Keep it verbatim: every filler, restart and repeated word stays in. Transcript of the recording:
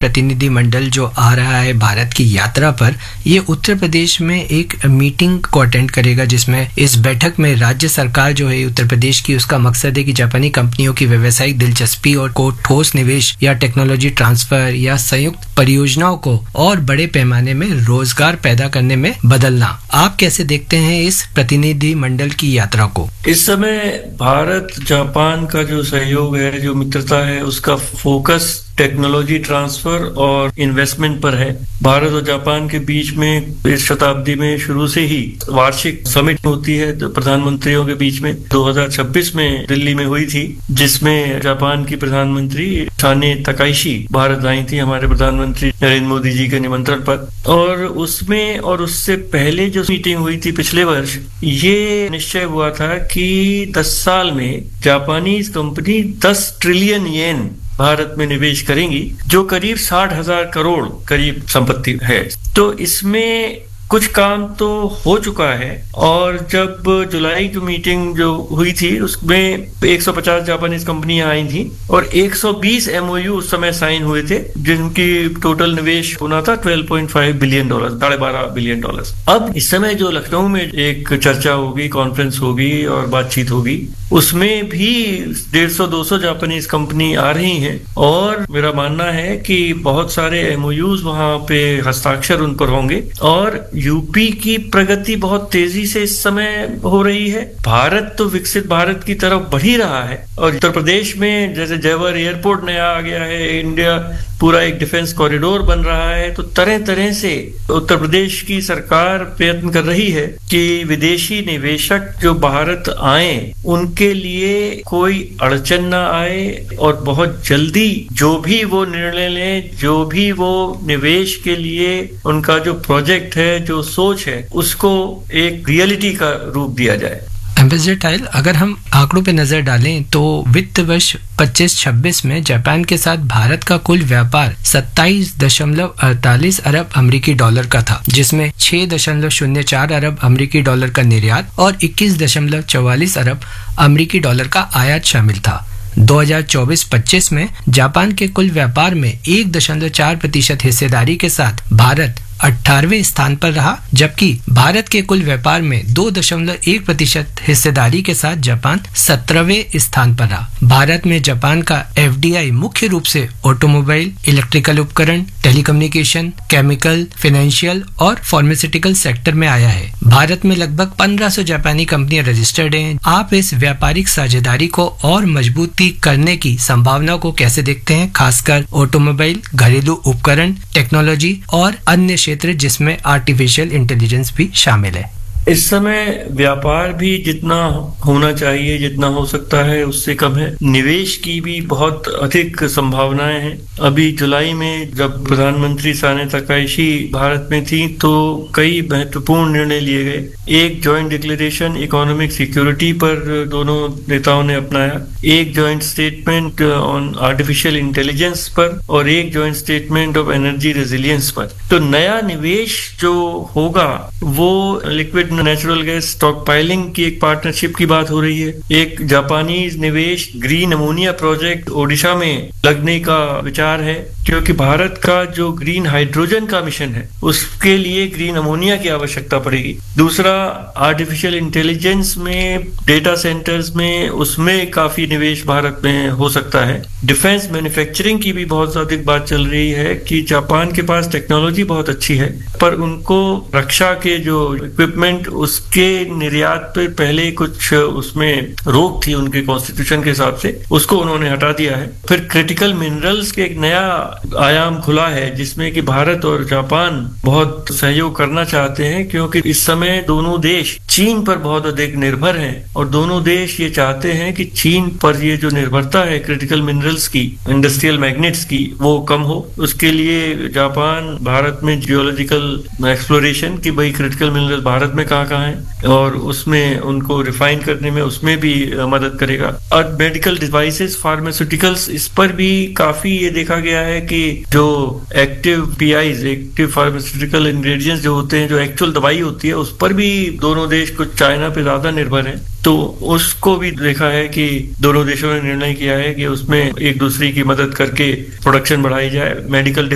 प्रतिनिधि मंडल जो आ रहा है भारत की यात्रा पर, ये उत्तर प्रदेश में एक मीटिंग को अटेंड करेगा, जिसमें इस बैठक में राज्य सरकार जो है उत्तर प्रदेश की, उसका मकसद है कि जापानी कंपनियों की व्यावसायिक दिलचस्पी और को ठोस निवेश या टेक्नोलॉजी ट्रांसफर या संयुक्त परियोजनाओं को और बड़े पैमाने में रोजगार पैदा करने में बदलना। आप कैसे देखते हैं इस प्रतिनिधि मंडल की यात्रा को? इस समय भारत जापान का जो सहयोग है, जो मित्रता है, उसका फोकस टेक्नोलॉजी ट्रांसफर और इन्वेस्टमेंट पर है। भारत और जापान के बीच में इस शताब्दी में शुरू से ही वार्षिक समिट होती है प्रधानमंत्रियों के बीच में। दो हज़ार छब्बीस में दिल्ली में हुई थी, जिसमें जापान की प्रधानमंत्री साने तकाइशी भारत आई थी हमारे प्रधानमंत्री नरेंद्र मोदी जी के निमंत्रण पर। और उसमें और उससे पहले जो मीटिंग हुई थी पिछले वर्ष, ये निश्चय हुआ था कि दस साल में जापानीज कंपनी दस ट्रिलियन येन भारत में निवेश करेंगी, जो करीब साठ हजार करोड़ करीब संपत्ति है। तो इसमें कुछ काम तो हो चुका है, और जब जुलाई की मीटिंग जो हुई थी उसमें एक सौ पचास जापानीज कंपनियां आई थी और एक सौ बीस एमओयू उस समय साइन हुए थे, जिनकी टोटल निवेश होना था बारह पॉइंट पाँच बिलियन डॉलर, साढ़े बारह बिलियन डॉलर। अब इस समय जो लखनऊ में एक चर्चा होगी, कॉन्फ्रेंस होगी और बातचीत होगी, उसमें भी डेढ़ सौ दो सौ जापानीज कंपनी आ रही हैं, और मेरा मानना है कि बहुत सारे एमओयूज वहां पे हस्ताक्षर उन पर होंगे। और यूपी की प्रगति बहुत तेजी से इस समय हो रही है। भारत तो विकसित भारत की तरफ बढ़ ही रहा है, और उत्तर प्रदेश में जैसे जयवर एयरपोर्ट नया आ गया है, इंडिया पूरा एक डिफेंस कॉरिडोर बन रहा है, तो तरह तरह से उत्तर प्रदेश की सरकार प्रयत्न कर रही है कि विदेशी निवेशक जो भारत आए उनके लिए कोई अड़चन ना आए, और बहुत जल्दी जो भी वो निर्णय लें, जो भी वो निवेश के लिए उनका जो प्रोजेक्ट है, जो सोच है, उसको एक रियलिटी का रूप दिया जाए। एम्बेसडर टाइल, अगर हम आंकड़ों पे नजर डालें तो वित्त वर्ष पच्चीस छब्बीस में जापान के साथ भारत का कुल व्यापार सत्ताईस दशमलव अड़तालीस अरब अमेरिकी डॉलर का था, जिसमें छह दशमलव शून्य चार अरब अमेरिकी डॉलर का निर्यात और इक्कीस दशमलव चौवालीस अरब अमेरिकी डॉलर का आयात शामिल था। दो हज़ार चौबीस पच्चीस में जापान के कुल व्यापार में एक दशमलव चार प्रतिशत हिस्सेदारी के साथ भारत अठारहवें स्थान पर रहा, जबकि भारत के कुल व्यापार में दो दशमलव एक प्रतिशत हिस्सेदारी के साथ जापान सत्रहवें स्थान पर रहा। भारत में जापान का एफडीआई मुख्य रूप से ऑटोमोबाइल, इलेक्ट्रिकल उपकरण, टेलीकम्युनिकेशन, केमिकल, फाइनेंशियल और फार्मास्यूटिकल सेक्टर में आया है। भारत में लगभग पंद्रह सौ जापानी कंपनियां रजिस्टर्ड हैं। आप इस व्यापारिक साझेदारी को और मजबूती करने की संभावना को कैसे देखते हैं, खासकर ऑटोमोबाइल, घरेलू उपकरण, टेक्नोलॉजी और अन्य क्षेत्र जिसमें आर्टिफिशियल इंटेलिजेंस भी शामिल है? इस समय व्यापार भी जितना होना चाहिए, जितना हो सकता है, उससे कम है। निवेश की भी बहुत अधिक संभावनाएं हैं। अभी जुलाई में जब प्रधानमंत्री साने तकाइशी भारत में थी, तो कई महत्वपूर्ण निर्णय लिए गए। एक जॉइंट डिक्लेरेशन इकोनॉमिक सिक्योरिटी पर दोनों नेताओं ने अपनाया, एक joint statement on artificial intelligence पर, और एक joint statement of energy resilience पर। तो नया निवेश जो होगा वो liquid natural gas stock piling की एक पार्टनरशिप की बात हो रही है। एक जापानीज निवेश ग्रीन अमोनिया प्रोजेक्ट ओडिशा में लगने का विचार है, क्योंकि भारत का जो ग्रीन हाइड्रोजन का मिशन है उसके लिए ग्रीन अमोनिया की आवश्यकता पड़ेगी। दूसरा, आर्टिफिशियल इंटेलिजेंस में, डेटा सेंटर्स में, उसमें काफी निवेश भारत में हो सकता है। डिफेंस मैन्युफैक्चरिंग की भी बहुत अधिक बात चल रही है कि जापान के पास टेक्नोलॉजी बहुत अच्छी है, पर उनको रक्षा के जो इक्विपमेंट, उसके निर्यात पे पहले कुछ उसमें रोक थी उनके कॉन्स्टिट्यूशन के हिसाब से, उसको उन्होंने हटा दिया है। फिर क्रिटिकल मिनरल्स के एक नया आयाम खुला है, जिसमें कि भारत और जापान बहुत सहयोग करना चाहते हैं, क्योंकि इस समय दोनों देश चीन पर बहुत अधिक निर्भर हैं, और दोनों देश ये चाहते हैं कि चीन पर ये जो निर्भरता है क्रिटिकल मिनरल्स की, इंडस्ट्रियल मैग्नेट्स की, वो कम हो। उसके लिए जापान भारत में जियोलॉजिकल एक्सप्लोरेशन की, भाई क्रिटिकल मिनरल्स भारत में कहाँ कहाँ है, और उसमें उनको रिफाइन करने में उसमें भी मदद करेगा। और मेडिकल डिवाइसेस, फार्मास्यूटिकल्स, इस पर भी काफी ये देखा गया है कि जो एक्टिव पीआईज, एक्टिव फार्मास्यूटिकल इंग्रेडिएंट्स जो होते हैं, जो एक्चुअल दवाई होती है, उस पर भी दोनों देश कुछ चाइना पे ज्यादा निर्भर है। तो उसको भी देखा है कि दोनों देशों ने निर्णय किया है कि उसमें एक दूसरे की मदद करके प्रोडक्शन बढ़ाई जाए। मेडिकल